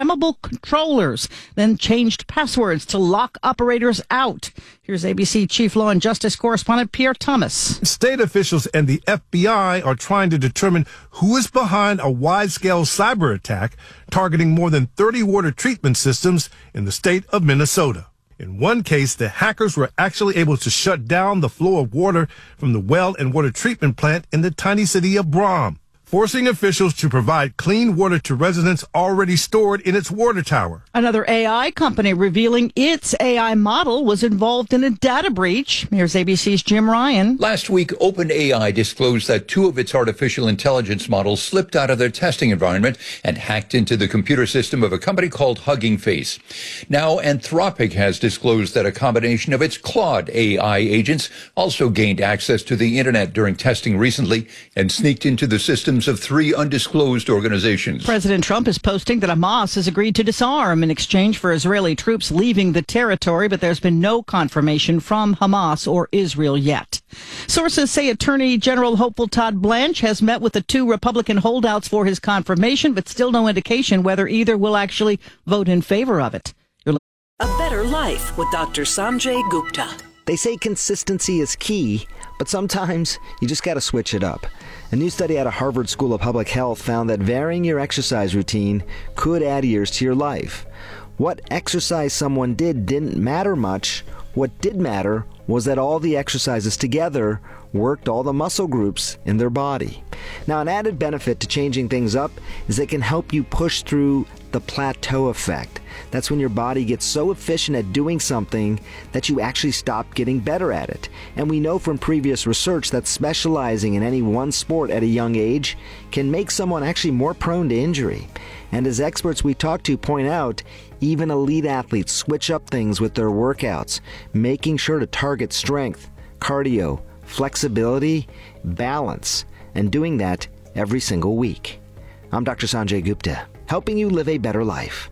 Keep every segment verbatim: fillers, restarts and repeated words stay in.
programmable controllers, then changed passwords to lock operators out. Here's A B C Chief Law and Justice correspondent Pierre Thomas. State officials and the F B I are trying to determine who is behind a wide-scale cyber attack targeting more than thirty water treatment systems in the state of Minnesota. In one case, the hackers were actually able to shut down the flow of water from the well and water treatment plant in the tiny city of Brom, forcing officials to provide clean water to residents already stored in its water tower. Another A I company revealing its A I model was involved in a data breach. Here's A B C's Jim Ryan. Last week, OpenAI disclosed that two of its artificial intelligence models slipped out of their testing environment and hacked into the computer system of a company called Hugging Face. Now, Anthropic has disclosed that a combination of its Claude A I agents also gained access to the internet during testing recently and sneaked into the system of three undisclosed organizations. President Trump is posting that Hamas has agreed to disarm in exchange for Israeli troops leaving the territory, but there's been no confirmation from Hamas or Israel yet. Sources say Attorney General hopeful Todd Blanche has met with the two Republican holdouts for his confirmation, but still no indication whether either will actually vote in favor of it. You're A Better Life with Doctor Sanjay Gupta. They say consistency is key, but sometimes you just got to switch it up. A new study out of Harvard School of Public Health found that varying your exercise routine could add years to your life. What exercise someone did didn't matter much. What did matter was that all the exercises together worked all the muscle groups in their body. Now, an added benefit to changing things up is they can help you push through the plateau effect. That's when your body gets so efficient at doing something that you actually stop getting better at it. And we know from previous research that specializing in any one sport at a young age can make someone actually more prone to injury. And as experts we talk to point out, even elite athletes switch up things with their workouts, making sure to target strength, cardio, flexibility, balance, and doing that every single week. I'm Doctor Sanjay Gupta, helping you live a better life.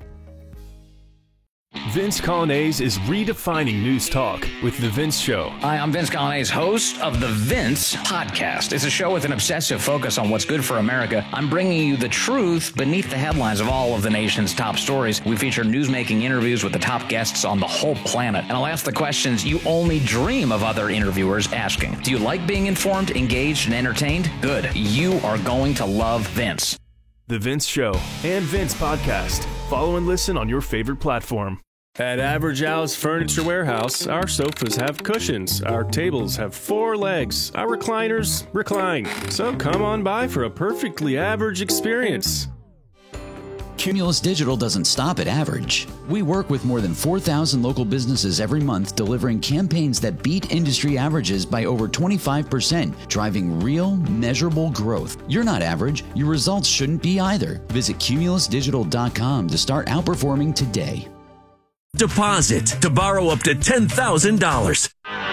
Vince Coglianese is redefining news talk with The Vince Show. Hi, I'm Vince Coglianese, host of The Vince Podcast. It's a show with an obsessive focus on what's good for America. I'm bringing you the truth beneath the headlines of all of the nation's top stories. We feature newsmaking interviews with the top guests on the whole planet. And I'll ask the questions you only dream of other interviewers asking. Do you like being informed, engaged, and entertained? Good. You are going to love Vince. The Vince Show and Vince Podcast. Follow and listen on your favorite platform. At Average Al's Furniture Warehouse, our sofas have cushions, our tables have four legs, our recliners recline. So come on by for a perfectly average experience. Cumulus Digital doesn't stop at average. We work with more than four thousand local businesses every month, delivering campaigns that beat industry averages by over twenty-five percent, driving real, measurable growth. You're not average. Your results shouldn't be either. Visit cumulus digital dot com to start outperforming today. Deposit to borrow up to ten thousand dollars.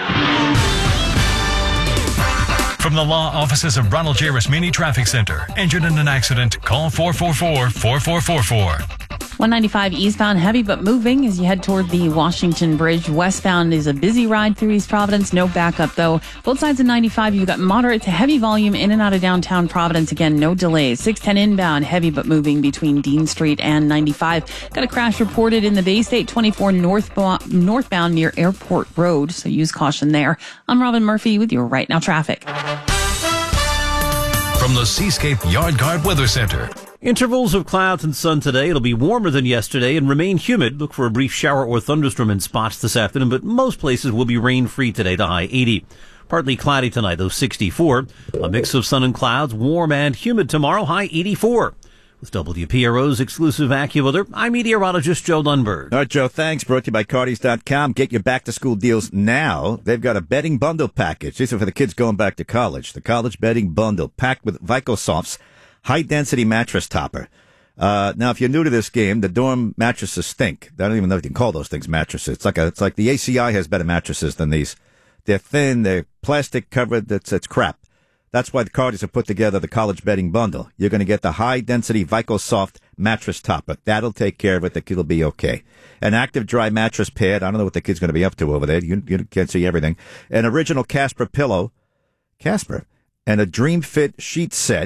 From the law offices of Ronald J. Rasmini Traffic Center. Injured in an accident? Call four four four, four four four four. one ninety-five eastbound heavy but moving as you head toward the Washington Bridge. Westbound is a busy ride through East Providence. No backup, though. Both sides of ninety-five, you've got moderate to heavy volume in and out of downtown Providence. Again, no delays. six ten inbound, heavy but moving between Dean Street and ninety-five. Got a crash reported in the Bay State twenty-four northbound, northbound near Airport Road, so use caution there. I'm Robin Murphy with your Right Now Traffic. From the Seascape Yard Guard Weather Center. Intervals of clouds and sun today. It'll be warmer than yesterday and remain humid. Look for a brief shower or thunderstorm in spots this afternoon, but most places will be rain-free today, the high eighty. Partly cloudy tonight, though sixty-four. A mix of sun and clouds, warm and humid tomorrow, high eighty-four. With W P R O's exclusive AccuWeather, I'm meteorologist Joe Lundberg. All right, Joe, thanks. Brought to you by Cardies dot com. Get your back-to-school deals now. They've got a bedding bundle package. These are for the kids going back to college. The college bedding bundle, packed with Vicosofts high-density mattress topper. Uh, now, if you're new to this game, the dorm mattresses stink. I don't even know if you can call those things mattresses. It's like a, it's like the A C I has better mattresses than these. They're thin, they're plastic covered, that's, it's crap. That's why the Cardis have put together the college bedding bundle. You're going to get the high-density Vicosoft mattress topper. That'll take care of it. The kid will be okay. An active dry mattress pad. I don't know what the kid's going to be up to over there. You, you can't see everything. An original Casper pillow. Casper. And a Dream Fit sheet set.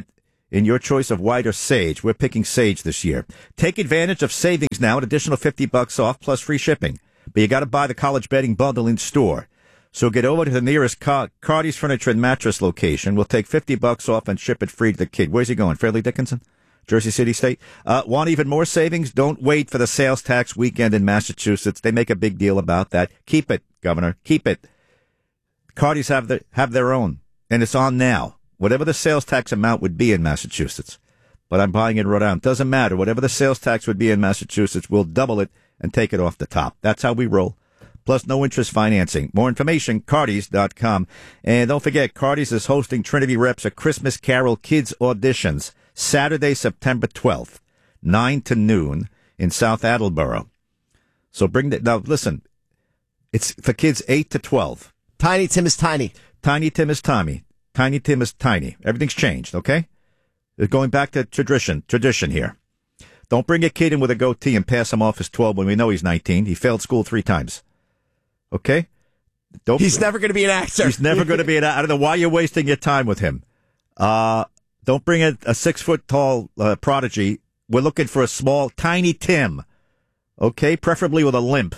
in your choice of white or sage. We're picking sage this year. Take advantage of savings now, an additional fifty bucks off plus free shipping. But you got to buy the college bedding bundle in store. So get over to the nearest Car- Cardi's Furniture and Mattress location. We'll take fifty bucks off and ship it free to the kid. Where's he going? Fairleigh Dickinson? Jersey City State? Uh, want even more savings? Don't wait for the sales tax weekend in Massachusetts. They make a big deal about that. Keep it, Governor. Keep it. Cardi's have, the, have their own, and it's on now. Whatever the sales tax amount would be in Massachusetts. But I'm buying it in Rhode Island. Doesn't matter. Whatever the sales tax would be in Massachusetts, we'll double it and take it off the top. That's how we roll. Plus no interest financing. More information, Cardis dot com. And don't forget, Cardis is hosting Trinity Reps a Christmas Carol Kids Auditions Saturday, September twelfth, nine to noon in South Attleboro. So bring the, now listen, it's for kids eight to twelve. Tiny Tim is tiny. Tiny Tim is Tommy. Tiny Tim is tiny. Everything's changed, okay? They're going back to tradition, tradition here. Don't bring a kid in with a goatee and pass him off as twelve when we know he's nineteen. He failed school three times. Okay? Don't. He's never going to be an actor. He's never going to be an actor. I don't know why you're wasting your time with him. Uh, don't bring a, a six-foot-tall uh, prodigy. We're looking for a small, tiny Tim. Okay? Preferably with a limp.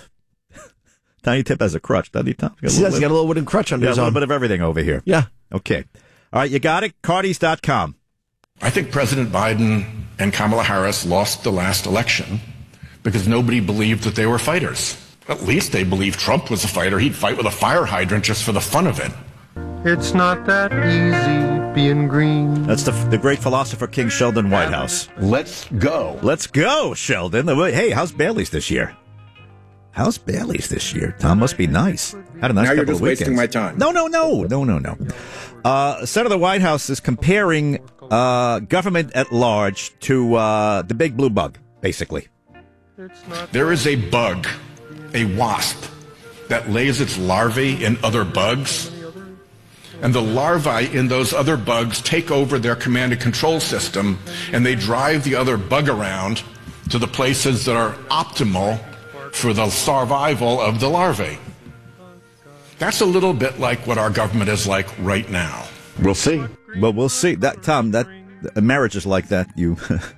Tiny Tim has a crutch, doesn't he, Tom? He does. He's got a little wooden crutch under yeah, his arm. arm. A little bit of everything over here. Yeah. Okay. All right, you got it? Cardis dot com. I think President Biden and Kamala Harris lost the last election because nobody believed that they were fighters. At least they believed Trump was a fighter. He'd fight with a fire hydrant just for the fun of it. It's not that easy being green. That's the the great philosopher King Sheldon Whitehouse. Let's go. Let's go, Sheldon. Hey, how's Bailey's this year? How's Bailey's this year? Tom must be nice. Had a nice now couple you're just of weekends. wasting my time. No, no, no, no, no, no. Uh, Senator Whitehouse is comparing uh, government at large to uh, the big blue bug, basically. There is a bug, a wasp, that lays its larvae in other bugs. And the larvae in those other bugs take over their command and control system, and they drive the other bug around to the places that are optimal for the survival of the larvae. That's a little bit like what our government is like right now. We'll see. Well, we'll see. That Tom, that a marriage is like that. You.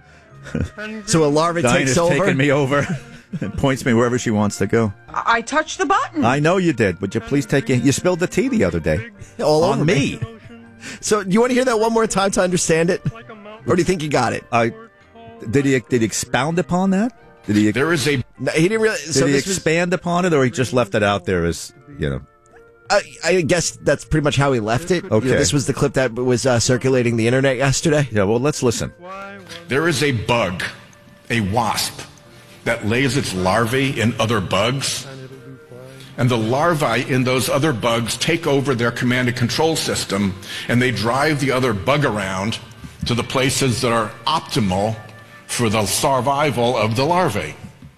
So a larva Diana's takes over. taking me over and points me wherever she wants to go. I touched the button. I know you did. Would you please take it? You spilled the tea the other day. All on over me. me. So you want to hear that one more time to understand it, or do you think you got it? I did he did he expound upon that? Did he? There is a. No, he didn't really. Did so he this expand was, upon it, or he just left it out there as you know? I, I guess that's pretty much how he left it. Okay. You know, this was the clip that was uh, circulating the internet yesterday. Yeah. Well, let's listen. There is a bug, a wasp, that lays its larvae in other bugs. And the larvae in those other bugs take over their command and control system, and they drive the other bug around to the places that are optimal for the survival of the larvae.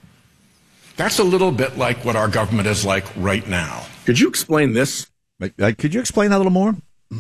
That's a little bit like what our government is like right now. Could you explain this? Uh, could you explain that a little more?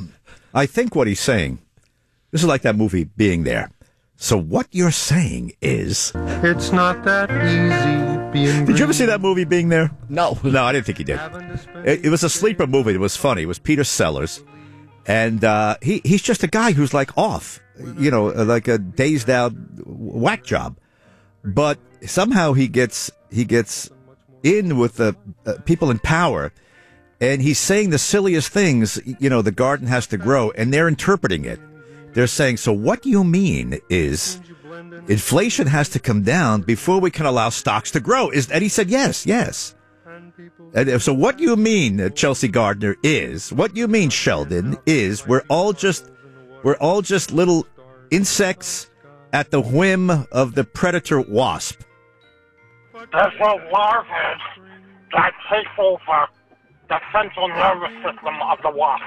I think what he's saying, this is like that movie Being There. So what you're saying is... It's not that easy being Did you ever see that movie Being There? No. No, I didn't think he did. It, it was a sleeper movie. It was funny. It was Peter Sellers. And uh, he he's just a guy who's like off, you know, like a dazed out whack job. But somehow he gets he gets in with the uh, people in power, and he's saying the silliest things. You know, the garden has to grow, and they're interpreting it. They're saying, so what you mean is inflation has to come down before we can allow stocks to grow. Is and he said, yes, yes. And so what you mean, uh, Chelsea Gardner, is, what you mean, Sheldon, is we're all just, we're all just little insects at the whim of the predator wasp. There's a larvae that takes over the central nervous system of the wasp.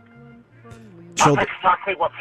Sheldon. That's exactly what's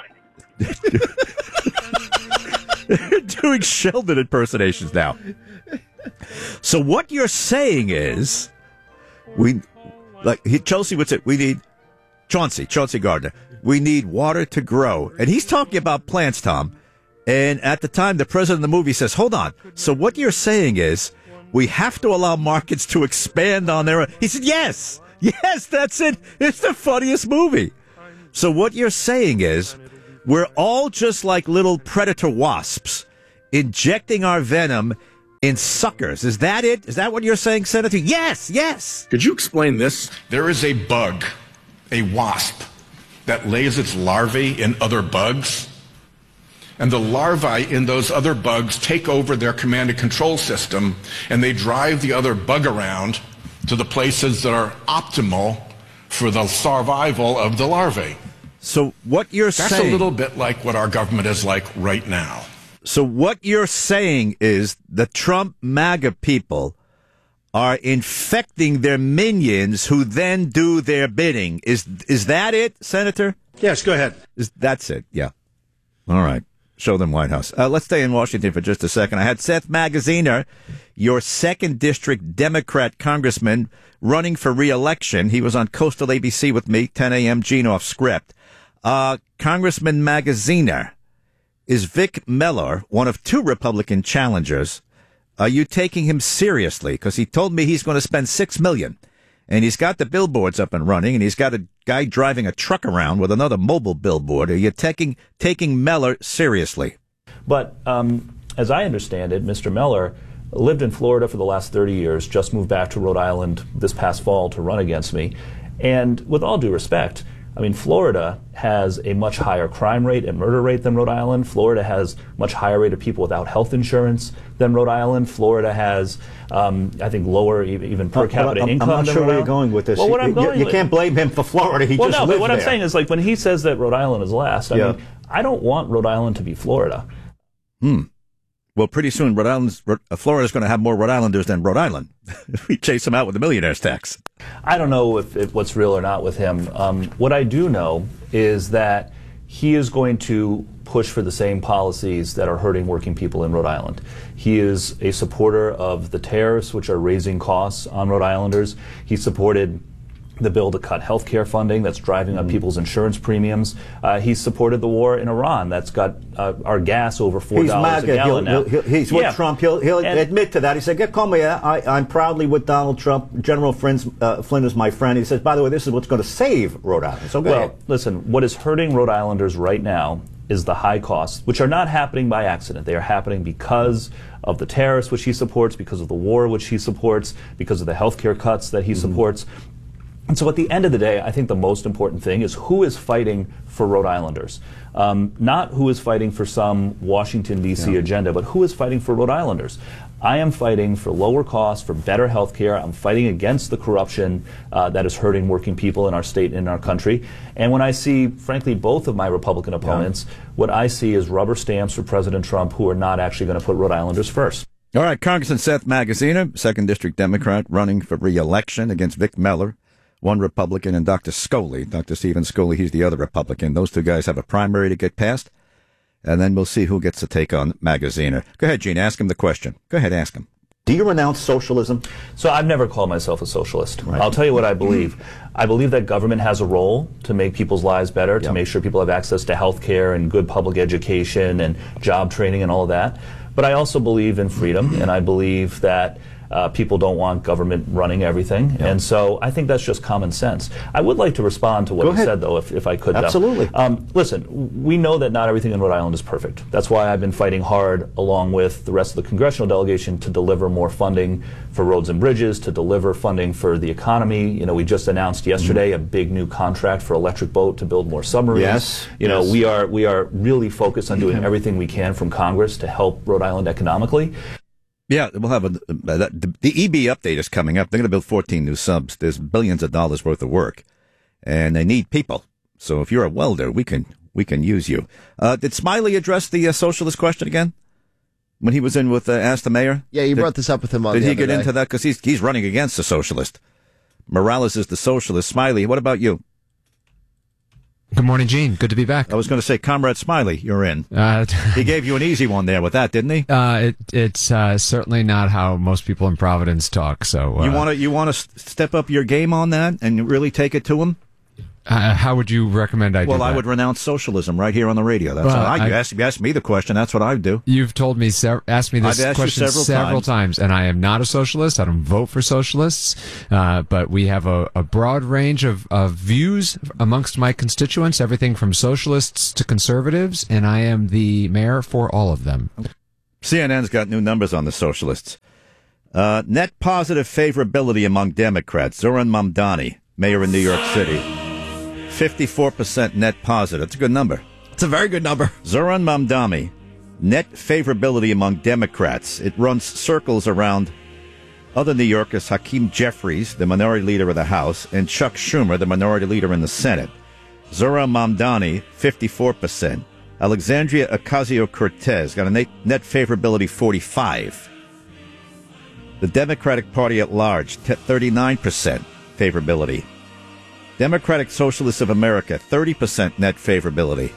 happening. You're doing Sheldon impersonations now. So what you're saying is, we, like he, Chelsea would say, we need, Chauncey, Chauncey Gardner, we need water to grow. And he's talking about plants, Tom. And at the time, the president of the movie says, hold on. So what you're saying is, we have to allow markets to expand on their own. He said, yes, yes, that's it. It's the funniest movie. So what you're saying is, we're all just like little predator wasps injecting our venom in suckers. Is that it? Is that what you're saying, Senator? Yes, yes. Could you explain this? There is a bug, a wasp, that lays its larvae in other bugs. And the larvae in those other bugs take over their command and control system, and they drive the other bug around to the places that are optimal for the survival of the larvae. So what you're That's saying... a little bit like what our government is like right now. So what you're saying is the Trump MAGA people are infecting their minions who then do their bidding. Is is that it, Senator? Yes, go ahead. Is, that's it, yeah. All right. Show them White House. Uh, let's stay in Washington for just a second. I had Seth Magaziner, your second district Democrat congressman, running for re-election. He was on Coastal A B C with me, ten a.m. Gene off script. Uh, Congressman Magaziner, is Vic Miller one of two Republican challengers? Are you taking him seriously? Because he told me he's going to spend six million dollars. And he's got the billboards up and running, and he's got a guy driving a truck around with another mobile billboard. Are you taking taking Miller seriously? But um, as I understand it, Mister Miller lived in Florida for the last thirty years, just moved back to Rhode Island this past fall to run against me. And with all due respect, I mean, Florida has a much higher crime rate and murder rate than Rhode Island. Florida has much higher rate of people without health insurance than Rhode Island. Florida has, um, I think, lower even per capita I'm, income I'm not than sure Rhode where Island. you're going with this. Well, what I'm you, going you with, can't blame him for Florida. He well, just no, lived but what there. I'm saying is, like, when he says that Rhode Island is last, I Yeah. mean, I don't want Rhode Island to be Florida. Hmm. Well, pretty soon, Rhode Island's, uh, Florida's going to have more Rhode Islanders than Rhode Island. We chase them out with the millionaire's tax. I don't know if, if what's real or not with him. Um, what I do know is that he is going to push for the same policies that are hurting working people in Rhode Island. He is a supporter of the tariffs, which are raising costs on Rhode Islanders. He supported the bill to cut health care funding that's driving up people's insurance premiums. Uh, he supported the war in Iran that's got uh, our gas over four dollars a gallon he'll, now. He'll, he's with Yeah. Trump. He'll, he'll And- admit to that. He said, "Get call me. I, I'm proudly with Donald Trump. General Flynn's, uh, Flynn is my friend." He says, "By the way, this is what's going to save Rhode Island." So go Well, ahead. listen, what is hurting Rhode Islanders right now is the high costs, which are not happening by accident. They are happening because of the tariffs, which he supports, because of the war, which he supports, because of the health care cuts that he Mm-hmm. supports. And so at the end of the day, I think the most important thing is who is fighting for Rhode Islanders. Um, not who is fighting for some Washington, D C Yeah. agenda, but who is fighting for Rhode Islanders. I am fighting for lower costs, for better health care. I'm fighting against the corruption uh, that is hurting working people in our state and in our country. And when I see, frankly, both of my Republican opponents, what I see is rubber stamps for President Trump who are not actually going to put Rhode Islanders first. All right, Congressman Seth Magaziner, second District Democrat, running for re-election against Vic Miller, one Republican, and Doctor Scully, Doctor Stephen Scully, he's the other Republican. Those two guys have a primary to get passed, and then we'll see who gets to take on Magaziner. Go ahead, Gene, ask him the question. Go ahead, ask him. Do you renounce socialism? So I've never called myself a socialist. Right. I'll tell you what I believe. I believe that government has a role to make people's lives better, to Yep. make sure people have access to health care and good public education and job training and all of that. But I also believe in freedom, and I believe that Uh, people don't want government running everything, Yeah. and so I think that's just common sense. I would like to respond to what Go you ahead. said, though, if, if I could. though. Absolutely. Um, listen, we know that not everything in Rhode Island is perfect. That's why I've been fighting hard, along with the rest of the congressional delegation, to deliver more funding for roads and bridges, to deliver funding for the economy. You know, we just announced yesterday a big new contract for Electric Boat to build more submarines. Yes. You know, Yes. we are we are really focused on doing everything we can from Congress to help Rhode Island economically. Yeah, we'll have a, uh, the, the E B update is coming up. They're going to build fourteen new subs. There's billions of dollars worth of work, and they need people. So if you're a welder, we can we can use you. Uh, did Smiley address the uh, socialist question again when he was in with uh, Ask the Mayor? Yeah, you did, brought this up with him on Did the he other get day. into that? Because he's he's running against the socialist. Morales is the socialist. Smiley, what about you? Good morning, Gene. Good to be back. I was going to say, Comrade Smiley, you're in. Uh, he gave you an easy one there with that, didn't he? Uh, it, it's uh, certainly not how most people in Providence talk. So uh, you want to you want to step up your game on that and really take it to him? Uh, how would you recommend I do Well, that? I would renounce socialism right here on the radio. That's Well, how I, I- you, ask, you ask me the question. That's what I would do. You've told me, sev- asked me this I've asked you question several several, times. times. and I am not a socialist. I don't vote for socialists, uh, but we have a, a broad range of, of views amongst my constituents, everything from socialists to conservatives, and I am the mayor for all of them. C N N's got new numbers on the socialists. Uh, net positive favorability among Democrats. Zoran Mamdani, mayor in New York City. fifty-four percent net positive. That's a good number. It's a very good number. Zoran Mamdani, net favorability among Democrats. It runs circles around other New Yorkers, Hakeem Jeffries, the minority leader of the House, and Chuck Schumer, the minority leader in the Senate. Zoran Mamdani, fifty-four percent. Alexandria Ocasio-Cortez got a net, net favorability forty-five. The Democratic Party at large, thirty-nine percent favorability. Democratic Socialists of America, thirty percent net favorability.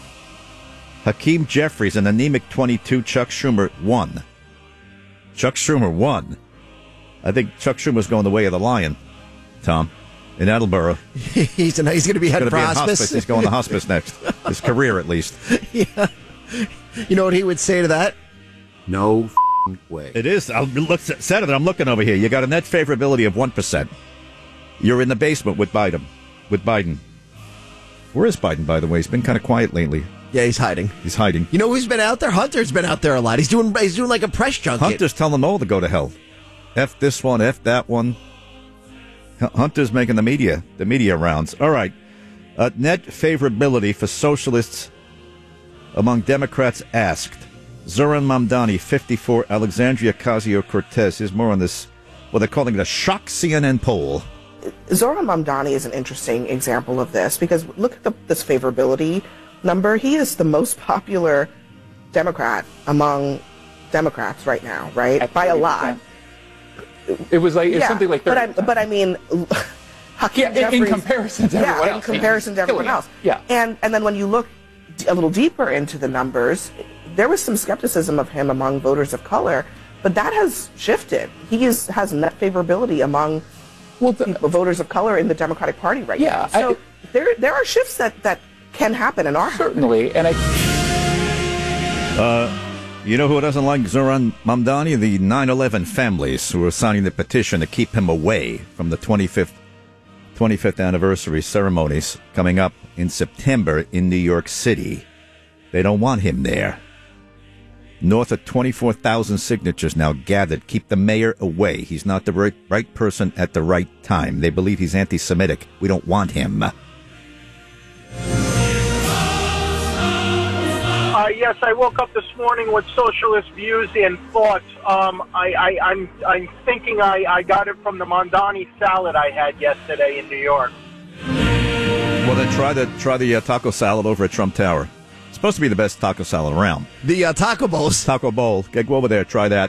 Hakeem Jeffries, an anemic twenty-two. Chuck Schumer, one. Chuck Schumer, one. I think Chuck Schumer's going the way of the lion, Tom, in Attleboro. he's an, he's going to be headed for Gonna be in hospice. hospice. He's going to hospice next. His career, at least. Yeah. You know what he would say to that? No f***ing way. It is. I'll look, Senator, I'm looking over here. You got a net favorability of one percent. You're in the basement with Biden. With Biden. Where is Biden, by the way? He's been kind of quiet lately. Yeah, he's hiding. He's hiding. You know who's been out there? Hunter's been out there a lot. He's doing he's doing like a press junket. Hunter's telling them all to go to hell. F this one, F that one. H- Hunter's making the media, the media rounds. All right. Uh, net favorability for socialists among Democrats asked. Zoran Mamdani, fifty-four. Alexandria Ocasio-Cortez. Here's more on this, well, they're calling it a shock C N N poll. Zoran Mamdani is an interesting example of this because look at the, this favorability number. He is the most popular Democrat among Democrats right now, right? By a lot. It was like it's yeah, something like but thirty. I, but I mean, Hakeem Yeah, in- in Jeffries- comparison to yeah, everyone in else. comparison to everyone Killing it. else. Yeah. And and then when you look d- a little deeper into the numbers, there was some skepticism of him among voters of color, but that has shifted. He is has net favorability among well, the, people, voters of color in the Democratic Party right Yeah, now. So I- there there are shifts that that can happen and are certainly. And I. Uh, you know who doesn't like Zoran Mamdani? The nine eleven families who are signing the petition to keep him away from the twenty-fifth, twenty-fifth anniversary ceremonies coming up in September in New York City. They don't want him there. North of twenty-four thousand signatures now gathered. Keep the mayor away. He's not the right, right person at the right time. They believe he's anti-Semitic. We don't want him. Uh, yes, I woke up this morning with socialist views and thoughts. Um, I, I, I'm, I'm thinking I, I got it from the Mondani salad I had yesterday in New York. Well, then try the try the uh, taco salad over at Trump Tower. It's supposed to be the best taco salad around. The uh, taco bowls. Taco bowl. Get go over there. Try that.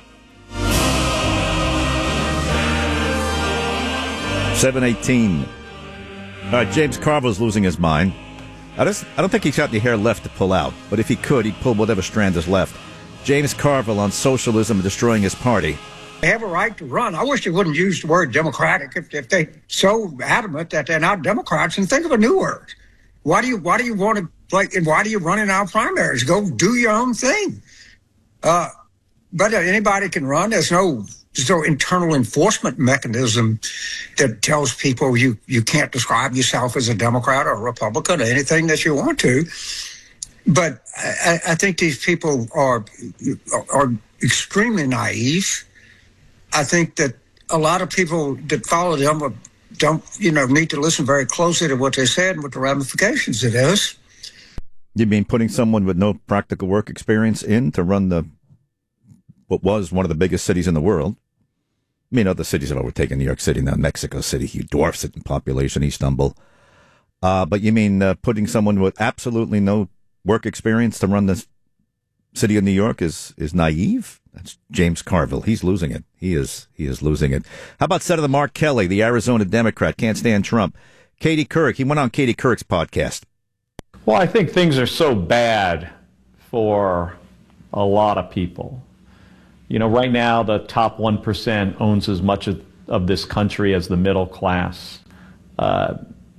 seven eighteen. All right, James Carville's losing his mind. I, just, I don't think he's got any hair left to pull out, but if he could, he'd pull whatever strand is left. James Carville on socialism and destroying his party. They have a right to run. I wish they wouldn't use the word democratic if, if they're so adamant that they're not Democrats. And think of a new word. Why do you Why do you want to like? And why do you run in our primaries? Go do your own thing. Uh, but anybody can run. There's no there's no internal enforcement mechanism that tells people you you can't describe yourself as a Democrat or a Republican or anything that you want to. But I, I think these people are are extremely naive. I think that a lot of people that follow them don't, you know, need to listen very closely to what they said and what the ramifications it is. You mean putting someone with no practical work experience in to run the what was one of the biggest cities in the world? I mean, other cities have overtaken New York City now. Mexico City, he dwarfs it in population. Istanbul, uh, but you mean uh, putting someone with absolutely no work experience to run the city of New York is is naive? That's James Carville. He's losing it. He is. He is losing it. How about Senator Mark Kelly, the Arizona Democrat, can't stand Trump? Katie Couric. He went on Katie Couric's podcast. Well, I think things are so bad for a lot of people. You know, right now the top one percent owns as much of, of this country as the middle class. Uh,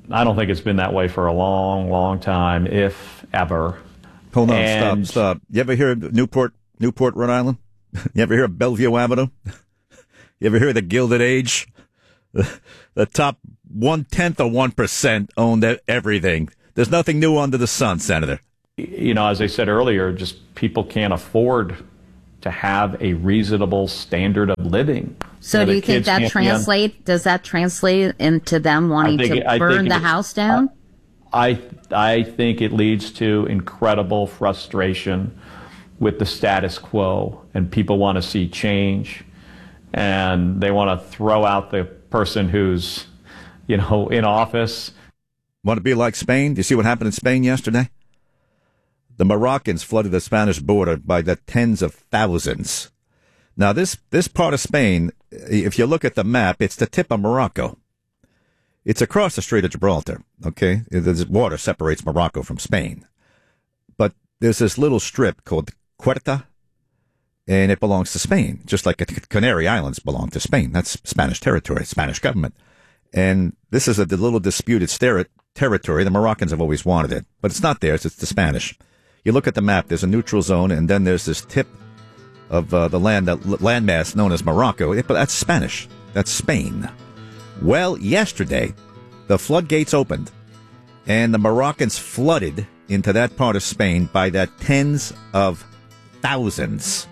I don't think it's been that way for a long, long time, if ever. Hold on, And- stop, stop. You ever hear of Newport, Newport, Rhode Island? You ever hear of Bellevue Avenue? You ever hear of the Gilded Age? The top one-tenth of one percent owned everything. There's nothing new under the sun, Senator. You know, as I said earlier, just people can't afford to have a reasonable standard of living. So know, do the you think kids that can't be on- translate? Does that translate into them wanting think to it- I burn think the it- house down? I I think it leads to incredible frustration with the status quo, and people want to see change, and they want to throw out the person who's, you know, in office. Want to be like Spain? Do you see what happened in Spain yesterday? The Moroccans flooded the Spanish border by the tens of thousands. Now, this, this part of Spain, if you look at the map, it's the tip of Morocco. It's across the Strait of Gibraltar, okay? There's water separates Morocco from Spain. But there's this little strip called Ceuta, and it belongs to Spain, just like the Canary Islands belong to Spain. That's Spanish territory, Spanish government. And this is a little disputed ter- territory. The Moroccans have always wanted it, but it's not theirs, it's the Spanish. You look at the map, there's a neutral zone, and then there's this tip of uh, the land, that landmass known as Morocco. It, but that's Spanish. That's Spain. Well, yesterday, the floodgates opened, and the Moroccans flooded into that part of Spain by the tens of thousands.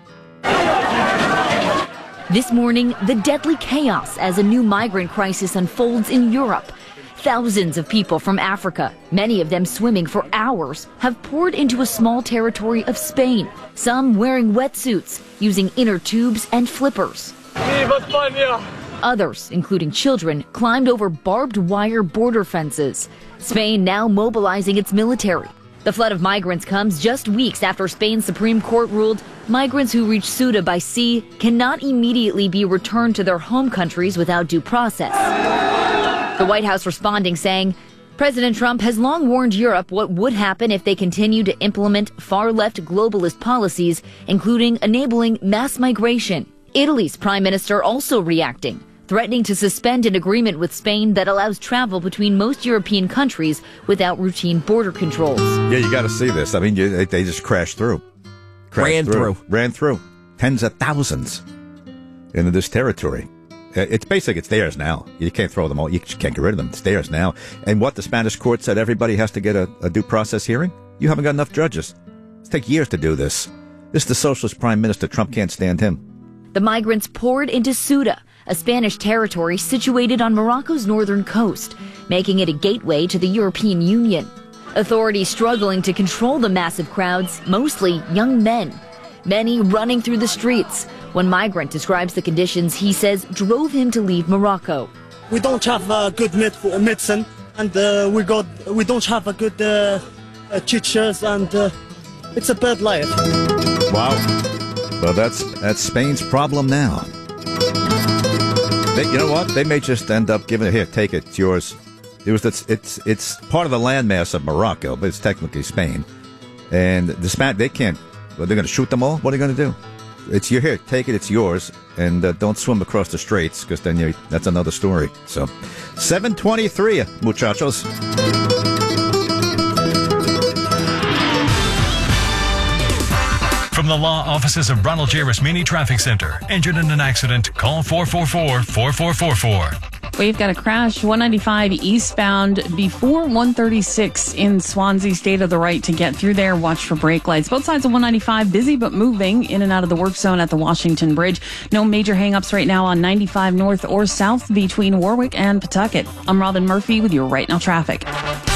This morning, the deadly chaos as a new migrant crisis unfolds in Europe. Thousands of people from Africa, many of them swimming for hours, have poured into a small territory of Spain, some wearing wetsuits, using inner tubes and flippers. Others, including children, climbed over barbed wire border fences. Spain now mobilizing its military. The flood of migrants comes just weeks after Spain's Supreme Court ruled migrants who reach Ceuta by sea cannot immediately be returned to their home countries without due process. The White House responding saying, President Trump has long warned Europe what would happen if they continue to implement far-left globalist policies, including enabling mass migration. Italy's prime minister also reacting, threatening to suspend an agreement with Spain that allows travel between most European countries without routine border controls. Yeah, you got to see this. I mean, you, they, they just crashed through. Crashed Ran through. Ran through. Tens of thousands into this territory. It's basically, it's theirs now. You can't throw them all. You can't get rid of them. It's theirs now. And what the Spanish court said, everybody has to get a, a due process hearing? You haven't got enough judges. It's take years to do this. This is the socialist prime minister. Trump can't stand him. The migrants poured into Ceuta, a Spanish territory situated on Morocco's northern coast, making it a gateway to the European Union. Authorities struggling to control the massive crowds, mostly young men. Many running through the streets. One migrant describes the conditions he says drove him to leave Morocco. We don't have uh, good med- medicine, and uh, we got we don't have a good uh, uh, teachers, and uh, it's a bad life. Wow. Well, that's that's Spain's problem now. They, you know what? They may just end up giving it here. Take it. It's yours. It was it's it's it's part of the landmass of Morocco, but it's technically Spain. And the Span they can't. Well, they're going to shoot them all. What are they going to do? It's your here. Take it. It's yours, and uh, don't swim across the straits because then you that's another story. So, seven twenty-three, muchachos. From the law offices of Ronald J. Rasmini Traffic Center. Injured in an accident? Call four four four, four four four four. We've got a crash, one ninety-five eastbound before one thirty-six in Swansea. State of the right to get through there. Watch for brake lights. Both sides of one ninety-five busy but moving in and out of the work zone at the Washington Bridge. No major hangups right now on ninety-five north or south between Warwick and Pawtucket. I'm Robin Murphy with your Right Now traffic.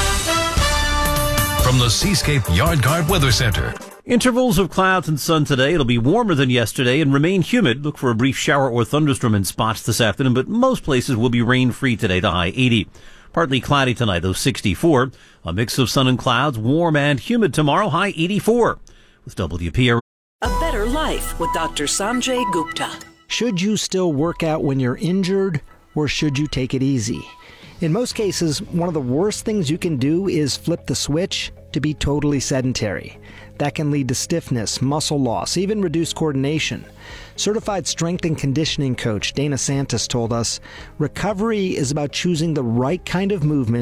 From the Seascape Yard Guard Weather Center. Intervals of clouds and sun today. It'll be warmer than yesterday and remain humid. Look for a brief shower or thunderstorm in spots this afternoon, but most places will be rain-free today, the high eighty. Partly cloudy tonight, though sixty-four. A mix of sun and clouds, warm and humid tomorrow, high eighty-four. With W P R. A Better Life with Doctor Sanjay Gupta. Should you still work out when you're injured, or should you take it easy? In most cases, one of the worst things you can do is flip the switch to be totally sedentary. That can lead to stiffness, muscle loss, even reduced coordination. Certified strength and conditioning coach Dana Santos told us, recovery is about choosing the right kind of movement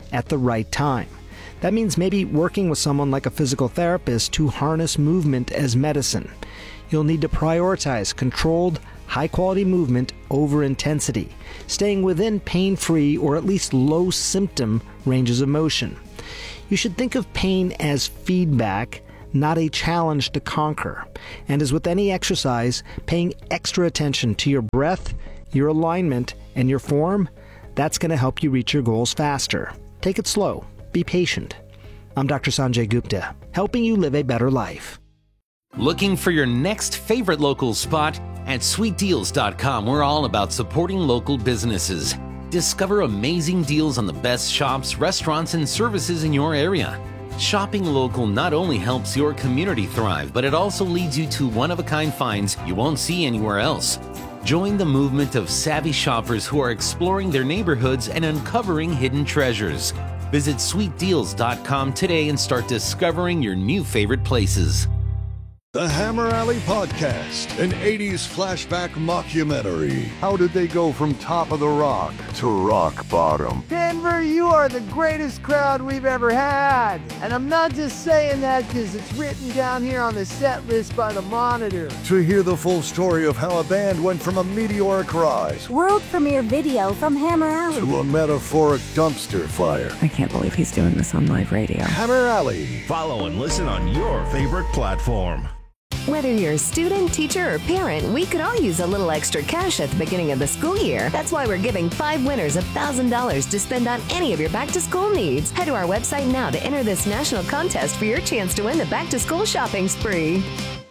at the right time. That means maybe working with someone like a physical therapist to harness movement as medicine. You'll need to prioritize controlled, high-quality movement over intensity, staying within pain-free or at least low-symptom ranges of motion. You should think of pain as feedback, not a challenge to conquer. And as with any exercise, paying extra attention to your breath, your alignment, and your form, that's going to help you reach your goals faster. Take it slow. Be patient. I'm Doctor Sanjay Gupta, helping you live a better life. Looking for your next favorite local spot? At sweet deals dot com, we're all about supporting local businesses. Discover amazing deals on the best shops, restaurants, and services in your area. Shopping local not only helps your community thrive, but it also leads you to one-of-a-kind finds you won't see anywhere else. Join the movement of savvy shoppers who are exploring their neighborhoods and uncovering hidden treasures. Visit sweet deals dot com today and start discovering your new favorite places. The Hammer Alley Podcast, an eighties flashback mockumentary. How did they go from top of the rock to rock bottom? Denver, you are the greatest crowd we've ever had. And I'm not just saying that because it's written down here on the set list by the Monitor. To hear the full story of how a band went from a meteoric rise world premiere video from Hammer Alley to a metaphoric dumpster fire. I can't believe he's doing this on live radio. Hammer Alley. Follow and listen on your favorite platform. Whether you're a student, teacher, or parent, we could all use a little extra cash at the beginning of the school year. That's why we're giving five winners one thousand dollars to spend on any of your back-to-school needs. Head to our website now to enter this national contest for your chance to win the back-to-school shopping spree.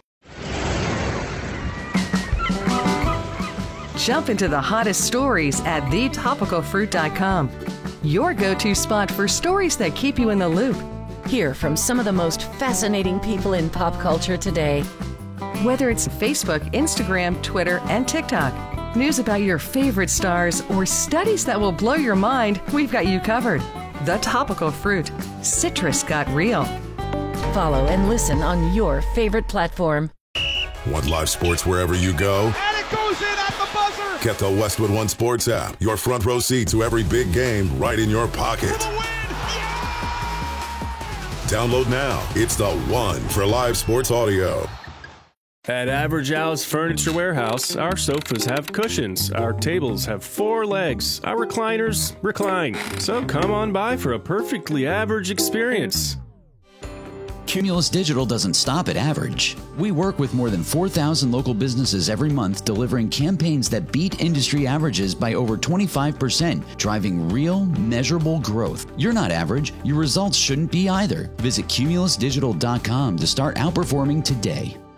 Jump into the hottest stories at the topical fruit dot com. Your go-to spot for stories that keep you in the loop. Hear from some of the most fascinating people in pop culture today. Whether it's Facebook, Instagram, Twitter, and TikTok, news about your favorite stars, or studies that will blow your mind, we've got you covered. The Topical Fruit. Citrus got real. Follow and listen on your favorite platform. Want live sports wherever you go? And it goes in at the buzzer! Get the Westwood One Sports app. Your front row seat to every big game right in your pocket. Download now. It's the one for live sports audio. At Average Al's Furniture Warehouse, our sofas have cushions, our tables have four legs, our recliners recline. So come on by for a perfectly average experience. Cumulus Digital doesn't stop at average. We work with more than four thousand local businesses every month, delivering campaigns that beat industry averages by over twenty-five percent, driving real, measurable growth. You're not average. Your results shouldn't be either. Visit cumulus digital dot com to start outperforming today.